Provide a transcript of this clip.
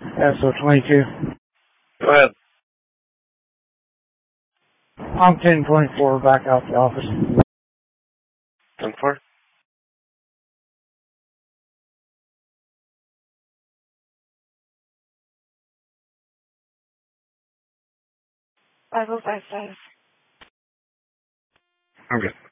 SO22. Go ahead. I'm 1024, back out the office. 10-4? Five oh five five. I'm good.